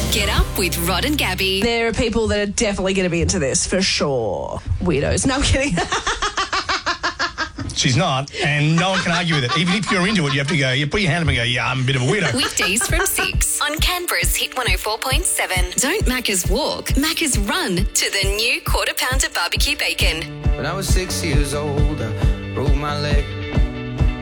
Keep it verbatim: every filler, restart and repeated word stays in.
Get up with Rod and Gabby. There are people that are definitely going to be into this, for sure. Weirdos. No, I'm kidding. She's not, and no one can argue with it. Even if you're into it, you have to go, you put your hand up and go, yeah, I'm a bit of a weirdo. Weekdays from six on Canberra's Hit one oh four point seven. Don't Macca's walk, Macca's run to the new Quarter Pounder Barbecue Bacon. When I was six years old, I broke my leg.